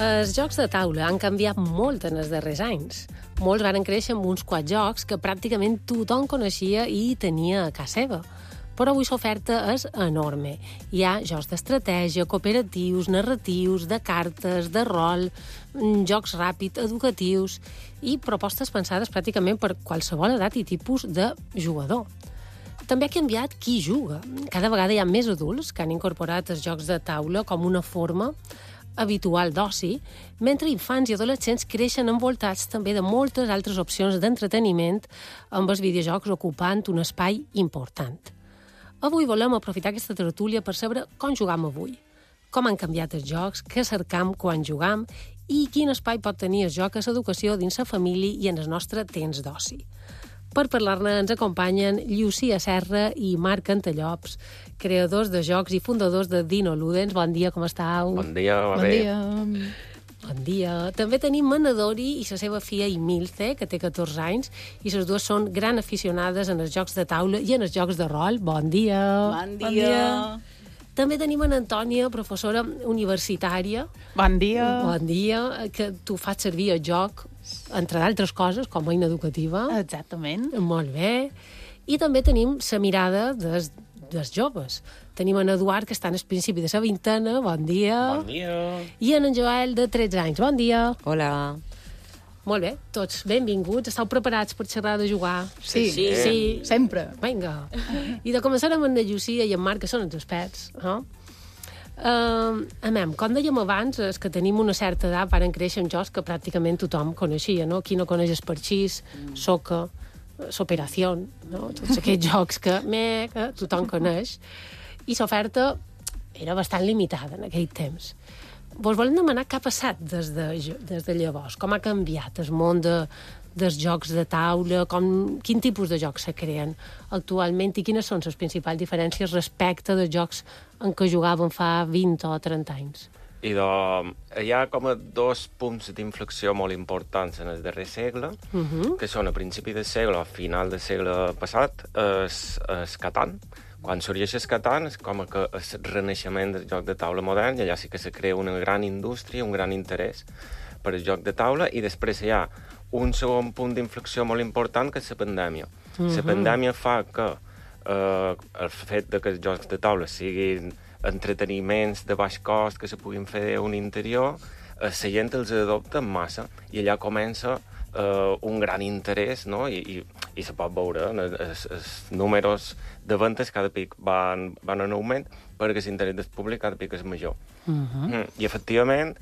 Els jocs de taula han canviat molt en els darrers anys. Molts van créixer amb uns quants jocs que pràcticament tothom coneixia i tenia a casa seva. Però avui l'oferta és enorme. Hi ha jocs d'estratègia, cooperatius, narratius, de cartes, de rol, jocs ràpids, educatius i propostes pensades pràcticament per qualsevol edat i tipus de jugador. També ha canviat qui juga. Cada vegada hi ha més adults que han incorporat els jocs de taula com una forma habitual d'oci, mentre infants i adolescents creixen envoltats també de moltes altres opcions d'entreteniment amb els videojocs ocupant un espai important. Avui volem aprofitar aquesta tertúlia per saber com jugam avui, com han canviat els jocs, què cercam quan jugam i quin espai pot tenir el joc a l'educació dins la família i en el nostre temps d'oci. Per parlar-ne ens acompanyen Llucia Serra i Marc Cantallops, creadors de jocs i fundadors de Dino Ludens. Bon dia, com estàu? Bon dia, va bé. Bon dia. També tenim Manadori i la seva filla Imilce, que té 14 anys, i les dues són gran aficionades en els jocs de taula i en els jocs de rol. Bon dia. Bon dia. També tenim en Antònia, professora universitària. Bon dia. Bon dia, que tu fas servir el joc, entre d'altres coses, com a eina educativa. Exactament. Molt bé. I també tenim la mirada dels joves. Tenim en Eduard, que està en el principi de la vintena. Bon dia. Bon dia. I en Joel, de 13 anys. Bon dia. Hola. Molt bé, tots benvinguts. Estàu preparats per xerrar de jugar? Sí. Sempre. Vinga. I de començar amb en Llucia i en Marc, que són els experts. Com dèiem abans, és que tenim una certa edat, varen créixer en jocs que pràcticament tothom coneixia, no? Qui no coneix el Parxís, Soca, S'Operació, no? Tots aquests jocs que tothom coneix. I l'oferta era bastant limitada en aquell temps. Vos volem demanar què ha passat des de llavors, com ha canviat el món dels jocs de taula, quin tipus de jocs se creen actualment i quines són les principals diferències respecte dels jocs en què jugàvem fa 20 o 30 anys. Hi ha com a dos punts d'inflexió molt importants en el darrer segle, que són a principi del segle o a final del segle passat, el Catan. Quan sorgeix el Catan és com que el renaixement del joc de taula modern, i allà sí que se crea una gran indústria, un gran interès per el joc de taula, i després hi ha un segon punt d'inflexió molt important, que és la pandèmia. La pandèmia fa que el fet de que els jocs de taula siguin entreteniments de baix cost que se puguin fer a un interior, la gent els adopta en massa, i allà comença un gran interès, no? I se pot veure, els números de ventes cada pic van en augment perquè l'interès del públic cada pic és major. I, efectivament,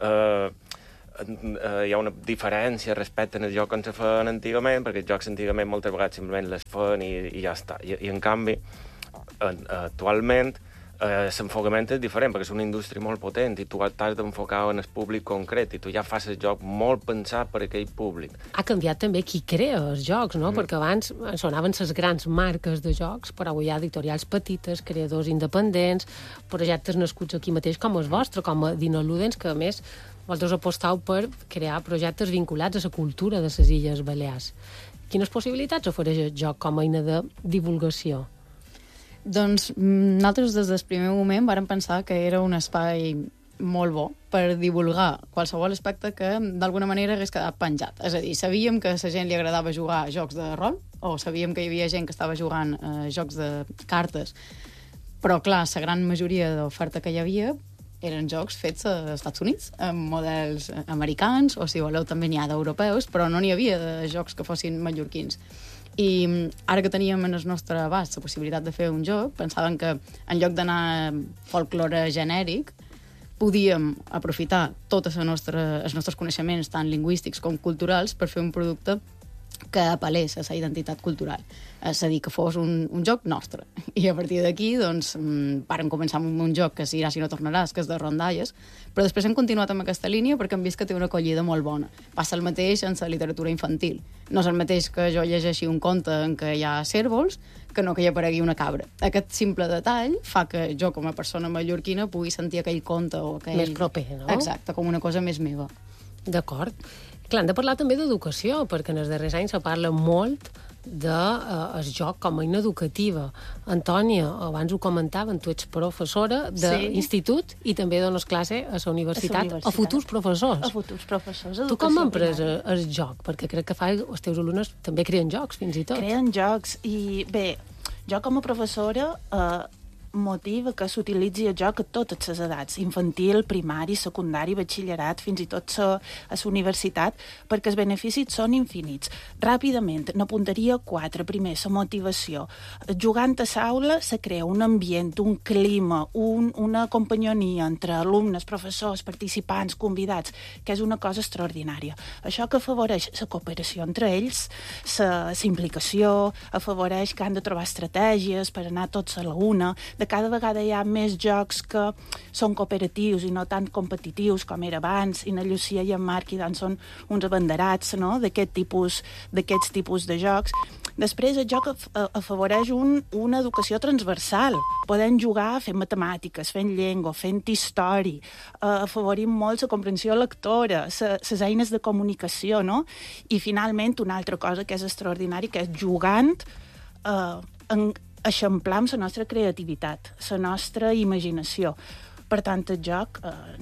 hi ha una diferència respecte al joc que se feien antigament, perquè els jocs antigament moltes vegades simplement les feien i ja està. I en canvi, actualment, l'enfocament és diferent, perquè és una indústria molt potent i tu t'has d'enfocar en el públic concret i tu ja fas el joc molt pensat per aquell públic. Ha canviat també qui crea els jocs, no? Perquè abans sonaven les grans marques de jocs, però avui hi ha editorials petites, creadors independents, projectes nascuts aquí mateix com el vostre, com a Dino Ludens, que a més vosaltres apostau per crear projectes vinculats a la cultura de les Illes Balears. Quines possibilitats ofereix el joc com a eina de divulgació? Doncs nosaltres des del primer moment vàrem pensar que era un espai molt bo per divulgar qualsevol aspecte que d'alguna manera hagués quedat penjat. És a dir, sabíem que a la gent li agradava jugar a jocs de rol, o sabíem que hi havia gent que estava jugant a jocs de cartes, però clar, la gran majoria d'oferta que hi havia eren jocs fets als Estats Units, amb models americans, o si voleu també n'hi ha d'europeus, però no n'hi havia de jocs que fossin mallorquins. I ara que teníem en el nostre abast la possibilitat de fer un joc, pensàvem que en lloc d'anar folklore genèric, podíem aprofitar tots els nostres coneixements, tant lingüístics com culturals, per fer un producte que apel·lés a la identitat cultural. És a dir, que fos un joc nostre. I a partir d'aquí, doncs, vàrem començar amb un joc que si no tornaràs, que és de rondalles, però després hem continuat amb aquesta línia perquè hem vist que té una acollida molt bona. Passa el mateix en la literatura infantil. No és el mateix que jo llegeixi un conte en què hi ha cérvols que no que hi aparegui una cabra. Aquest simple detall fa que jo, com a persona mallorquina, pugui sentir aquell conte o aquell... Més proper, no? Exacte, com una cosa més meva. D'acord. Clar, hem de parlar també d'educació, perquè en els darrers anys se parla molt del joc com a eina educativa. Antònia, abans ho comentaven, tu ets professora d'institut i també dones classe a la universitat, a futurs professors. A futurs professors. Tu com has pres el joc? Perquè crec que els teus alumnes també creen jocs, fins i tot. Creen jocs, i bé, jo com a professora motiva que s'utilitzi el joc a totes les edats, infantil, primari, secundari, batxillerat, fins i tot a la universitat, perquè els beneficis són infinits. Ràpidament, n'apuntaria 4. Primer, la motivació. Jugant a l'aula se crea un ambient, un clima, una companyonia entre alumnes, professors, participants, convidats, que és una cosa extraordinària. Això que afavoreix la cooperació entre ells, la implicació, afavoreix que han de trobar estratègies per anar tots a la una. Cada vegada hi ha més jocs que són cooperatius i no tan competitius com era abans, i na Llucia i en Marc doncs, són uns abanderats, no?, d'aquests tipus de jocs. Després, el joc afavoreix una educació transversal. Podem jugar fent matemàtiques, fent llengua, fent història, afavorim molt la comprensió lectora, les eines de comunicació, no? I, finalment, una altra cosa que és extraordinària, que és jugant eixamplar amb la nostra creativitat, la nostra imaginació. Per tant, el joc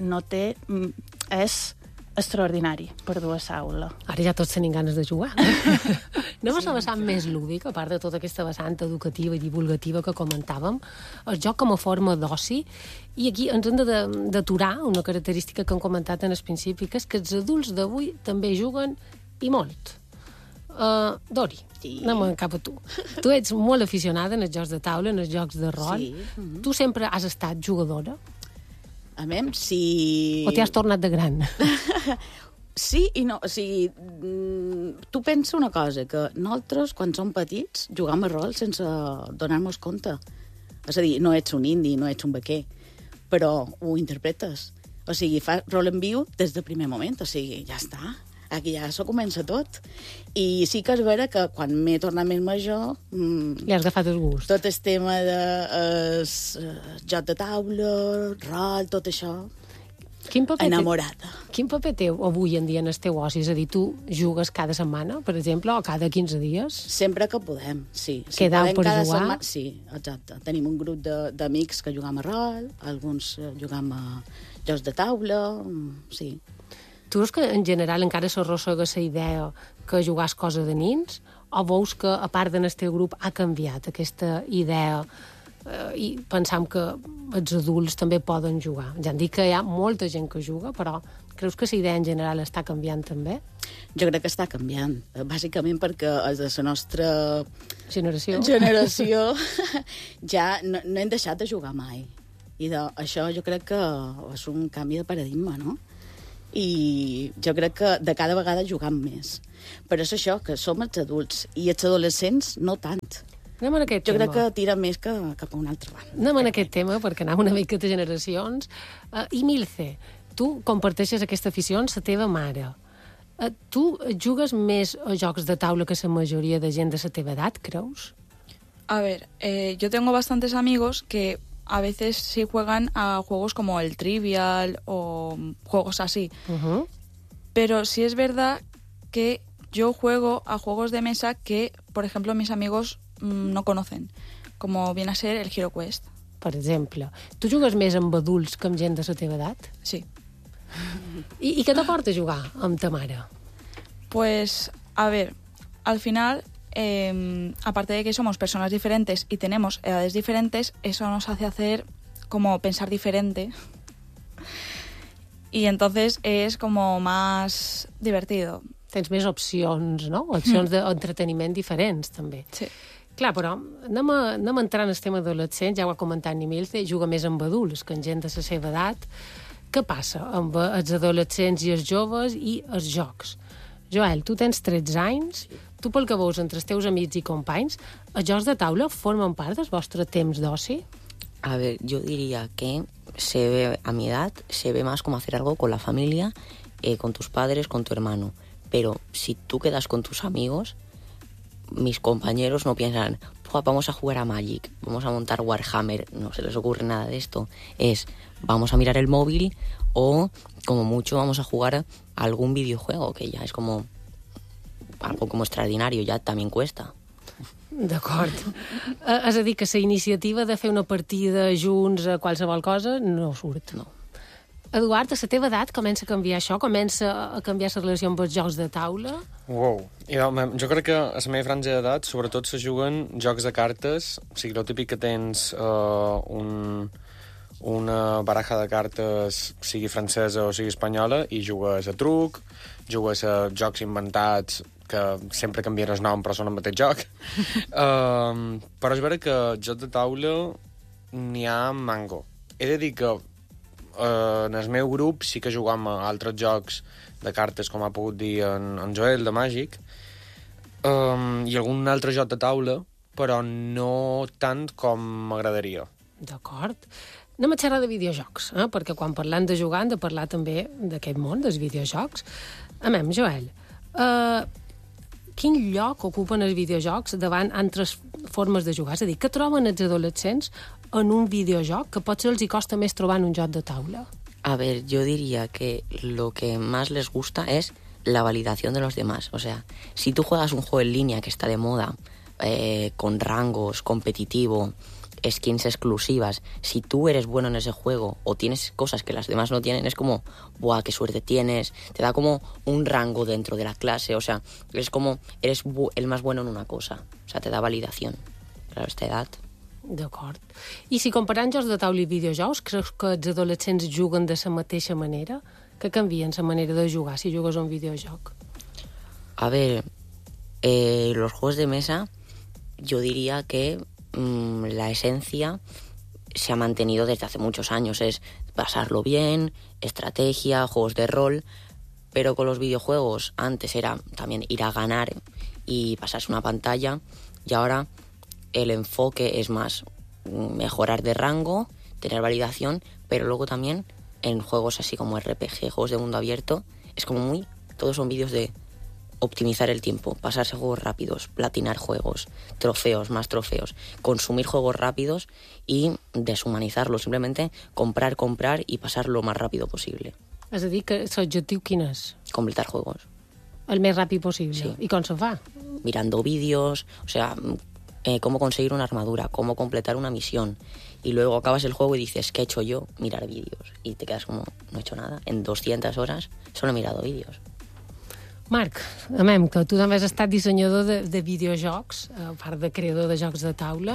és extraordinari per dur a l'aula. Ara ja tots tenim ganes de jugar. Anem a la vessant més lúdica, a part de tota aquesta vessant educativa i divulgativa que comentàvem, el joc com a forma d'oci, i aquí ens hem d'aturar una característica que hem comentat en el principi, que és que els adults d'avui també juguen, i molt. Dori, anem cap a tu. Tu ets molt aficionada en els jocs de taula, en els jocs de rol. Sí. Tu sempre has estat jugadora? A mi, sí... O t'has tornat de gran? Sí i no. O sigui, tu pensa una cosa, que nosaltres, quan som petits, jugam a rol sense donar-nos compte. És a dir, no ets un indi, no ets un vaquer, però ho interpretes. O sigui, fas rol en viu des del primer moment. O sigui, ja està. Aquí ja s'ho comença tot. I sí que és vera que quan m'he tornat més major... Li has agafat el gust. Tot el tema de joc de taula, rol, tot això... Enamorada. Quin paper té avui en dia en el teu oci? És a dir, tu jugues cada setmana, per exemple, o cada 15 dies? Sempre que podem, sí. Quedau per jugar? Setmana, sí, exacte. Tenim un grup d'amics que jugam a rol, alguns jugam a jocs de taula, sí. Tu veus que en general encara s'arrossega la idea que jugar és cosa de nins? O veus que, a part del teu grup, ha canviat aquesta idea i pensam que els adults també poden jugar? Ja em dic que hi ha molta gent que juga, però creus que la idea en general està canviant també? Jo crec que està canviant, bàsicament perquè els de la nostra generació ja no hem deixat de jugar mai. I això jo crec que és un canvi de paradigma, no? I jo crec que de cada vegada jugam més. Però és això, que som els adults, i els adolescents no tant. Anem en aquest tema. Jo crec que tira més cap a una altra banda. Anem en aquest tema, perquè anem una mica de generacions. I Milce, tu comparteixes aquesta afició amb la teva mare. Tu jugues més a jocs de taula que la majoria de gent de la teva edat, creus? A ver, yo tengo bastantes amigos que a veces sí juegan a juegos como el Trivial o juegos así. Uh-huh. Pero sí es verdad que yo juego a juegos de mesa que, por ejemplo, mis amigos no conocen, como viene a ser el Hero Quest. Per exemple. Tu jugues més amb adults que amb gent de la teva edat? Sí. I què t'aporta jugar amb ta mare? Pues, a ver, al final... aparte de que somos personas diferentes y tenemos edades diferentes, eso nos hace hacer como pensar diferente y entonces es como más divertido. Tens més opcions, no? Opcions d'entreteniment diferents, també. Sí. Clar, però anem a entrar en el tema adolescent, ja ho ha comentat Nimilce, juga més amb adults que amb gent de la seva edat. Què passa amb els adolescents i els joves i els jocs? Joel, tu tens 13 anys, tu pel que veus entre els teus amics i companys, els jocs de taula formen part del vostre temps d'oci? A ver, yo diría que se ve, a mi edad, se ve más como hacer algo con la familia, con tus padres, con tu hermano. Pero si tú quedas con tus amigos, mis compañeros no piensan, vamos a jugar a Magic, vamos a montar Warhammer, no se les ocurre nada de esto. Es, vamos a mirar el móvil o, como mucho, vamos a jugar a algún videojuego, que ya es como algo como extraordinario, ya también cuesta. D'acord. És a dir, que la iniciativa de fer una partida junts a qualsevol cosa no surt. No. Eduard, a la teva edat comença a canviar això? Comença a canviar la relació amb els jocs de taula? Wow. Jo crec que a la meva franja d'edat sobretot se juguen jocs de cartes, o sigui, el típic que tens una baraja de cartes, sigui francesa o sigui espanyola, i jugues a truc, jugues a jocs inventats que sempre canvien el nom però són el mateix joc. Però és vera que jocs de taula n'hi ha mango. He de dir que en el meu grup sí que jugam a altres jocs de cartes, com ha pogut dir en Joel, de Màgic, i algun altre joc de taula, però no tant com m'agradaria. D'acord. Anem a xerrar de videojocs, perquè quan parlem de jugar hem de parlar també d'aquest món, dels videojocs. Joel, quin lloc ocupen els videojocs davant altres formes de jugar? És a dir, què troben els adolescents en un videojoc que potser els hi costa més trobar en un joc de taula? A ver, yo diría que lo que más les gusta es la validación de los demás. O sea, si tú juegas un juego en línea que está de moda, con rangos, competitivo, skins exclusivas, si tú eres bueno en ese juego o tienes cosas que las demás no tienen, es como, ¡buah, qué suerte tienes! Te da como un rango dentro de la clase, o sea, es como, eres el más bueno en una cosa. O sea, te da validación. Claro, a esta edad... D'acord. I si comparant jocs de taula i videojocs, creus que els adolescents juguen de la mateixa manera? Que canvien la manera de jugar si jugues a un videojoc? A ver, los juegos de mesa, yo diría que la esencia se ha mantenido desde hace muchos años. Es pasarlo bien, estrategia, juegos de rol, pero con los videojuegos antes era también ir a ganar y pasarse una pantalla, y ahora el enfoque es más mejorar de rango, tener validación, pero luego también en juegos así como RPG, juegos de mundo abierto, es como muy... Todos son vídeos de optimizar el tiempo, pasarse juegos rápidos, platinar juegos, trofeos, más trofeos, consumir juegos rápidos y deshumanizarlos, simplemente comprar y pasar lo más rápido posible. És a dir, que l'objectiu quin és? Completar juegos. El més ràpid possible. Sí. I com se fa? Mirando vídeos, o sea... cómo conseguir una armadura, cómo completar una misión. Y luego acabas el juego y dices, ¿qué he hecho yo? Mirar vídeos. Y te quedas como, no he hecho nada. En 200 horas solo he mirado vídeos. Marc, que tu també has estat dissenyador de videojocs, a part de creador de jocs de taula.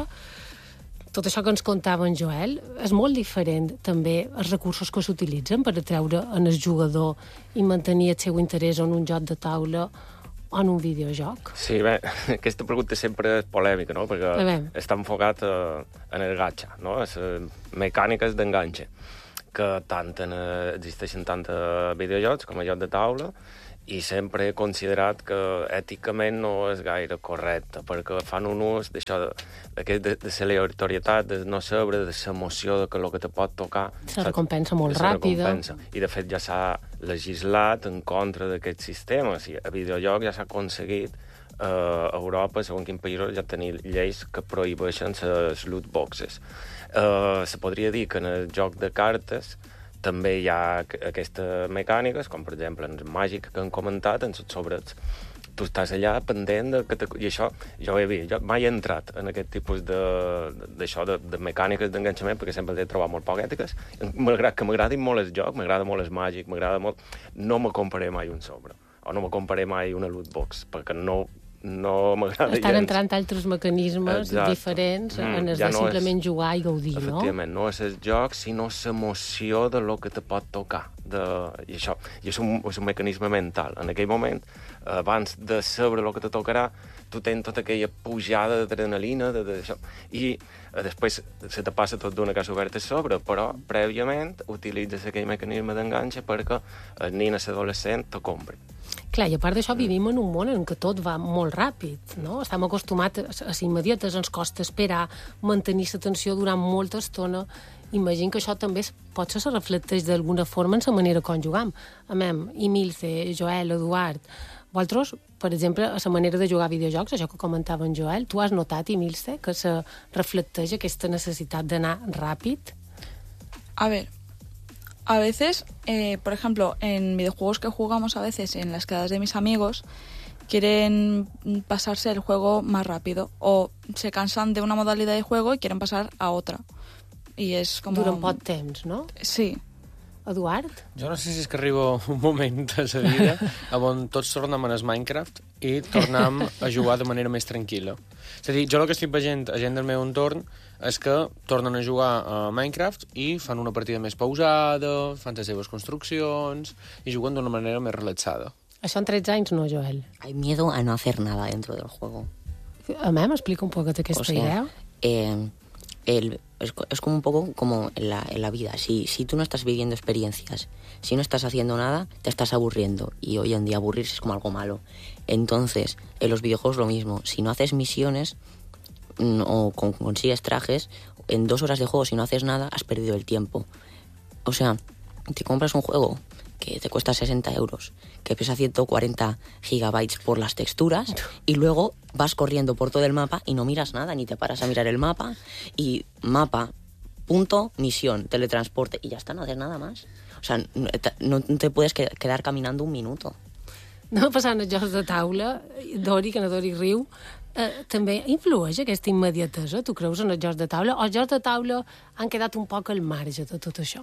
Tot això que ens contava en Joel és molt diferent, també, els recursos que s'utilitzen per atreure en el jugador i mantenir el seu interès en un joc de taula o en un videojoc? Sí, bé, aquesta pregunta sempre és polèmica, no? Perquè està enfocat en el gatxa, no? Les mecàniques d'enganxe, que existeixen tant a videojocs com a joc de taula, i sempre he considerat que èticament no és gaire correcte, perquè fan un ús d'això, de l'aleatorietat, de no saber, de l'emoció de que el que te pot tocar... La recompensa molt ràpida. I, de fet, ja s'ha legislat en contra d'aquest sistema. O sigui, a videojoc ja s'ha aconseguit a Europa, segons quin països, ja tenir lleis que prohibeixen les loot boxes. Se podria dir que en el joc de cartes també hi ha aquestes mecàniques, com per exemple en el Màgic que han comentat, en els sobrets. Tu estàs allà pendent i això, jo ho he vist, jo mai he entrat en aquest tipus de mecàniques d'enganxament, perquè sempre les he trobat molt poc ètiques. Malgrat que m'agradin molt el joc, m'agrada molt el Màgic, m'agrada molt... No me compraré mai un sobre, o no me compraré mai una loot box, perquè no m'agrada gens. Estan entrant altres mecanismes diferents en el de simplement jugar i gaudir, no? Efectivament, no és el joc, sinó l'emoció de lo que te pot tocar. I això és un mecanisme mental. En aquell moment, abans de saber el que te tocarà, tu tens tota aquella pujada d'adrenalina, i després se te passa tot d'una casa oberta a sobre, però prèviament utilitzes aquell mecanisme d'enganxe perquè el nen o l'adolescent te compri. Clar, i a part d'això vivim en un món en què tot va molt ràpid, no? Estem acostumats a immediates, ens costa esperar, mantenir l'atenció durant molta estona. Imagino que això també potser se reflecteix d'alguna forma en la manera com jugam. Emilce, Joel, Eduard, vosaltres, per exemple, a la manera de jugar a videojocs, això que comentava en Joel, tu has notat, Emilce, que se reflecteix aquesta necessitat d'anar ràpid? A ver, a veces, por ejemplo, en videojuegos que jugamos a veces en las quedadas de mis amigos, quieren pasarse el juego más rápido o se cansan de una modalidad de juego y quieren pasar a otra. I és com... Durant poc temps, no? Sí. Eduard? Jo no sé si és que arriba un moment de la vida on tots tornem al Minecraft i tornem a jugar de manera més tranquil·la. És a dir, jo el que estic veient a gent del meu entorn és que tornen a jugar a Minecraft i fan una partida més pausada, fan les seves construccions i juguen d'una manera més relaxada. Això en 13 anys no, Joel. Hay miedo a no hacer nada dentro del juego. A mi m'explica un poc aquesta idea. Es como un poco como en la vida. Si tú no estás viviendo experiencias, si no estás haciendo nada, te estás aburriendo. Y hoy en día aburrirse es como algo malo. Entonces, en los videojuegos lo mismo. Si no haces misiones o consigues trajes, en 2 horas de juego, si no haces nada, has perdido el tiempo. O sea, te compras un juego que te cuesta 60 euros, que pesa 140 gigabytes por las texturas, y luego vas corriendo por todo el mapa y no miras nada, ni te paras a mirar el mapa, y mapa, punto, misión, teletransporte, y ya está, no haces nada más. O sea, no te puedes quedar caminando un minuto. No passant als jocs de taula, Dori, que no Dori riu, també influeix aquesta immediatesa, tu creus, en els jocs de taula? O els jocs de taula han quedat un poc al marge de tot això?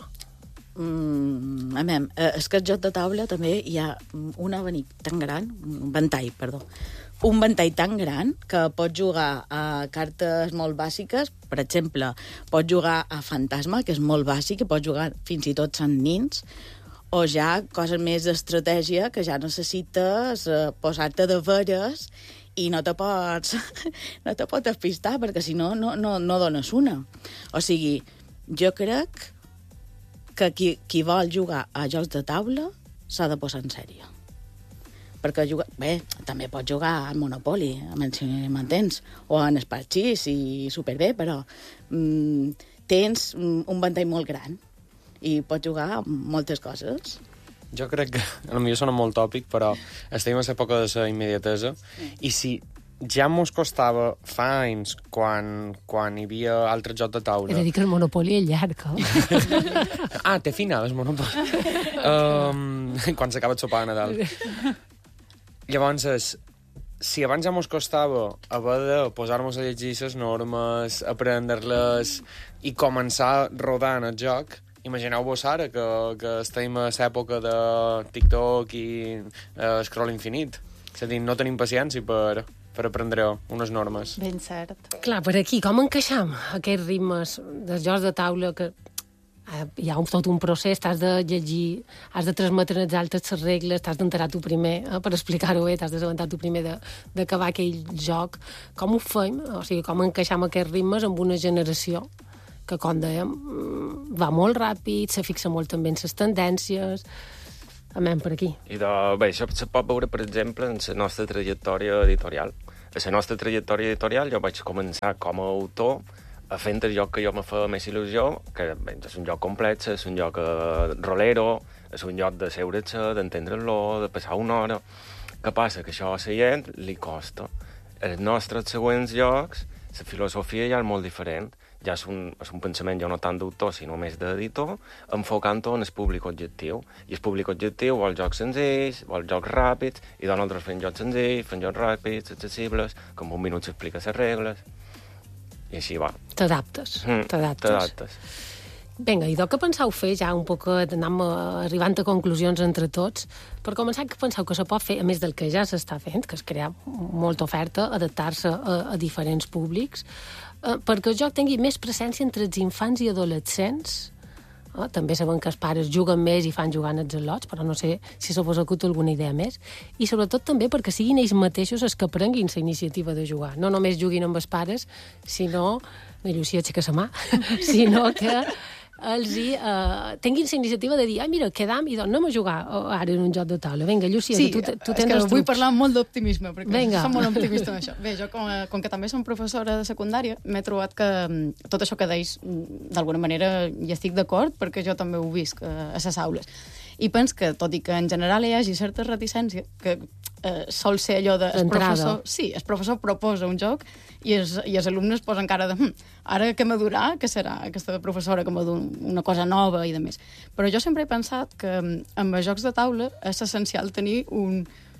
És que el joc de taula també hi ha un ventall tan gran que pots jugar a cartes molt bàsiques. Per exemple, pots jugar a Fantasma, que és molt bàsic, i pots jugar fins i tot Sant Nins, o ja coses més d'estratègia que ja necessites posar-te de veres i no te pots despistar, perquè si no dones una. O sigui, jo crec que qui vol jugar a jocs de taula s'ha de posar en sèrie. Perquè també pots jugar al Monopoly, si m'entens, o en Esparxís, i superbé, però tens un ventall molt gran i pots jugar a moltes coses. Jo crec que, potser sona molt tòpic, però estem a l'època de la immediatesa, i si ja mos costava fa anys, quan hi havia altres jocs de taula... He de dir que el Monopoly és llarg, té final, el Monopoly. Quan s'acaba el sopar de Nadal. Llavors, si abans ja mos costava haver de posar-nos a llegir les normes, aprendre-les i començar rodant el joc, imagineu-vos ara que estem a l'època de TikTok i scroll infinit. És a dir, no tenim paciència per aprendre unes normes. Ben cert. Clar, per aquí, com encaixam aquests ritmes dels jocs de taula que hi ha tot un procés, t'has de llegir, has de transmetre als altres les regles, t'has d'enterar tu primer, per explicar-ho bé, t'has d'assabentar tu primer d'acabar aquell joc. Com ho fem? O sigui, com encaixam aquests ritmes amb una generació que, com dèiem, va molt ràpid, se fixa molt també en les tendències... Amem per aquí. Això se pot veure, per exemple, en la nostra trajectòria editorial. A la nostra trajectòria editorial jo vaig començar com a autor fent el joc que jo me feia més il·lusió, que és un joc complex, és un joc rolero, és un joc de seure-se, d'entendre-lo, de passar una hora. Què passa? Que això a la gent li costa. Els nostres següents jocs, la filosofia ja és molt diferent. Ja és un pensament ja no tant d'autor, sinó més d'editor, enfocant-ho en el públic objectiu. I el públic objectiu vol jocs senzills, vol jocs ràpids, i nosaltres fem jocs senzills, fem jocs ràpids, accessibles, que en un minut s'explica les regles, i així va. T'adaptes. T'adaptes. Vinga, i què penseu fer ja un poc, anem arribant a conclusions entre tots? Per començar, què penseu que se pot fer, a més del que ja s'està fent, que és crear molta oferta, adaptar-se a diferents públics, perquè el joc tingui més presència entre els infants i adolescents. També sabem que els pares juguen més i fan jugant els al·lots, però no sé si se vos acut alguna idea més. I sobretot també perquè siguin ells mateixos els que prenguin la iniciativa de jugar. No només juguin amb els pares, sinó... La Llucia aixeca la mà. Sinó que els tinguin la iniciativa de dir mira, quedam i anem a jugar ara en un joc de taula. Vinga, Llucia, sí, tu tens els trucs. Sí, vull parlar amb molt d'optimisme, perquè som molt optimista en això. Bé, jo, com que també som professora de secundària, m'he trobat que tot això que deis, d'alguna manera, hi estic d'acord, perquè jo també ho visc a les aules. I pens que, tot i que en general hi hagi certa reticència, que sol ser allò de... El professor proposa un joc i els alumnes posen cara de ara que madurà, què serà aquesta professora que m'ha una cosa nova i de més. Però jo sempre he pensat que amb els jocs de taula és essencial tenir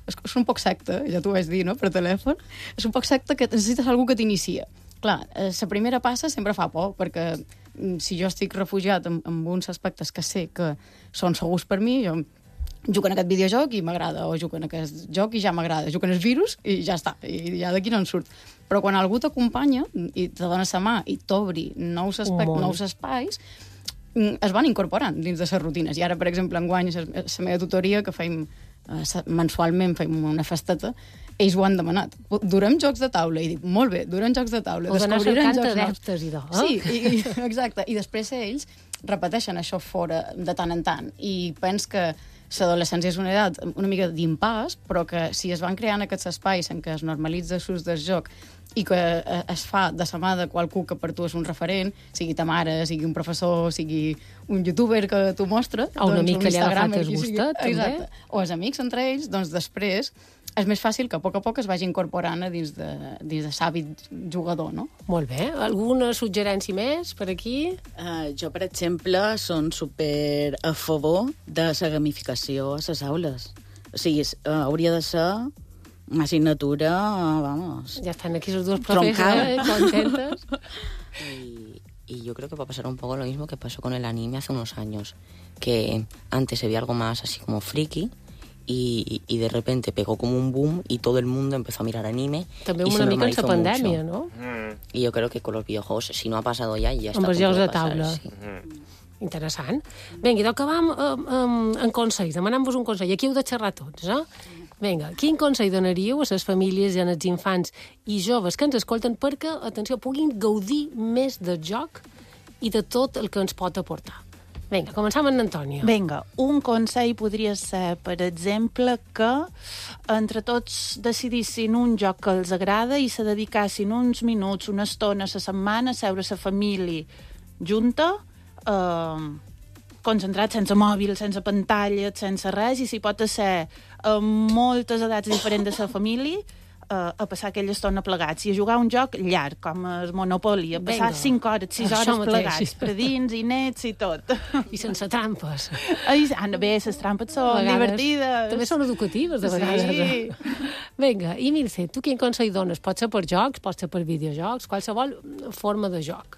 és un poc secta, ja t'ho vaig dir, no?, per telèfon. És un poc secta que necessites algú que t'inicia. Clar, la primera passa sempre fa por, perquè si jo estic refugiat en uns aspectes que sé que són segurs per mi, jo jugo en aquest videojoc i m'agrada, o jugo en aquest joc i ja m'agrada, jugo en el virus i ja està, i ja d'aquí no en surt. Però quan algú t'acompanya i te dona la mà i t'obri nous espais, es van incorporant dins de les rutines. I ara, per exemple, enguany, la meva tutoria, que feim mensualment, feim una festeta, ells ho han demanat. Durem jocs de taula. I dic, molt bé, durem jocs de taula. Us anar cercant adeptes, idò. Sí, exacte. I després ells repeteixen això fora de tant en tant. I pens que l'adolescència és una edat una mica d'impàs, però que si es van creant aquests espais en què es normalitza l'ús del joc i que es fa de la mà de qualcú que per tu és un referent, sigui ta mare, sigui un professor, sigui un youtuber que t'ho mostra, o un amic que li ha agafat el gustet, també. Exacte. O els amics entre ells, doncs després és més fàcil que a poc es vagi incorporant dins de l'hàbit jugador, no? Molt bé. Alguna suggerència més per aquí? Jo, per exemple, són super a favor de la gamificació a les aules. O sigui, hauria de ser una assignatura, vamos... Ya están aquí sus dos profesores contentos. Y yo creo que va a pasar un poco lo mismo que pasó con el anime hace unos años, que antes se veía algo más así como friki, y de repente pegó como un boom y todo el mundo empezó a mirar anime. També una mica en la pandèmia, no? Y yo creo que con los videojuegos, si no ha pasado ya está. Amb els jocs de taula. Sí. Interessant. Vinga, i acabam en consell, demanant-vos un consell. Aquí heu de xerrar tots, eh? Vinga, quin consell donaríeu a les famílies i als infants i joves que ens escolten perquè, atenció, puguin gaudir més del joc i de tot el que ens pot aportar? Vinga, començam amb Antònia. Vinga, un consell podria ser, per exemple, que entre tots decidissin un joc que els agrada i se dedicassin uns minuts, una estona a la setmana a seure la família junta, concentrat, sense mòbil, sense pantalla, sense res, i si pot ser a moltes edats diferents de la família, a passar aquella estona plegats i a jugar un joc llarg, com el Monopoly, a passar 5 hores, 6 hores plegats, per dins i nets i tot. I sense trampes. Bé, les trampes són divertides. També són educatives, de vegades. Sí. Vinga, i Mirce, tu quin consell dones? Pot ser per jocs, pot ser per videojocs, qualsevol forma de joc.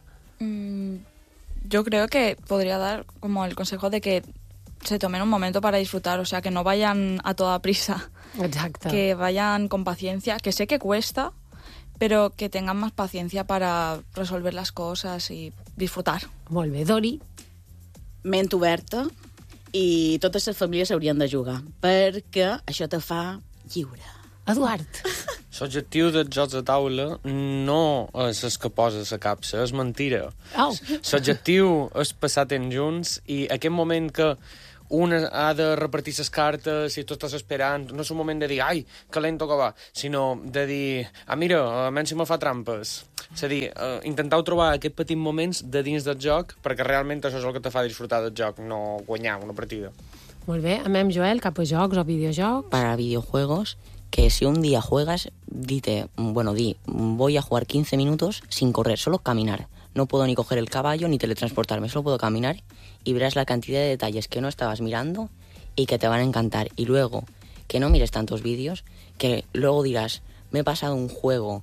Yo creo que podría dar como el consejo de que se tomen un momento para disfrutar, o sea, que no vayan a toda prisa. Exacto. Que vayan con paciencia, que sé que cuesta, pero que tengan más paciencia para resolver las cosas y disfrutar. Molt bé. Dori? Ment oberta i totes les famílies haurien de jugar, perquè això te fa lliure. Eduard? L'objectiu dels jocs de taula no és el que posa a la capsa, és mentira. L'objectiu és passar temps junts i aquest moment que un ha de repartir les cartes i tu estàs esperant, no és un moment de dir ai, que lento que va, sinó de dir mira, almenys si me fa trampes. És a dir, intentau trobar aquests petits moments de dins del joc perquè realment això és el que te fa disfrutar del joc, no guanyar una partida. Molt bé. Amem, Joel, cap a jocs o videojocs? Para videojuegos, que si un día juegas, di, voy a jugar 15 minutos sin correr, solo caminar. No puedo ni coger el caballo ni teletransportarme, solo puedo caminar y verás la cantidad de detalles que no estabas mirando y que te van a encantar. Y luego, que no mires tantos vídeos, que luego dirás, me he pasado un juego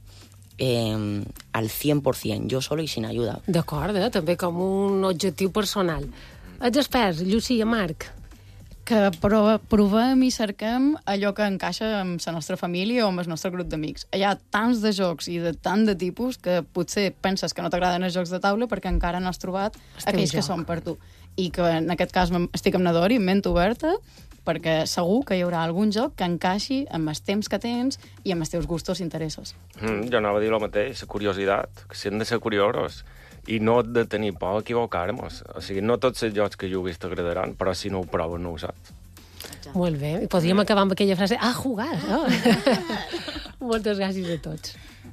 al 100%, yo solo y sin ayuda. D'acord, també com un objectiu personal. Els experts, Llucia, Marc? Que provem i cerquem allò que encaixa amb la nostra família o amb el nostre grup d'amics. Hi ha tants de jocs i de tant de tipus que potser penses que no t'agraden els jocs de taula perquè encara no has trobat aquells que són per tu. I que en aquest cas estic amb Nadori, amb ment oberta, perquè segur que hi haurà algun joc que encaixi amb els temps que tens i amb els teus gustos i interessos. Jo anava a dir el mateix, la curiositat, que si hem de ser curiosos i no de tenir por a equivocar-nos. O sigui, no tots els jocs que juguis t'agradaran, però si no ho proves no ho saps. Molt bé. I podríem acabar amb aquella frase, jugar, no? Moltes gràcies a tots.